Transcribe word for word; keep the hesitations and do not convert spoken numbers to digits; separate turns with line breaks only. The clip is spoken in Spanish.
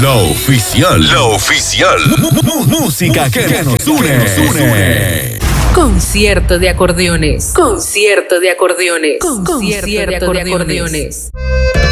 La oficial. La oficial. Música que, que nos une. Nos une.
Concierto de acordeones. Concierto de acordeones. Concierto de acordeones.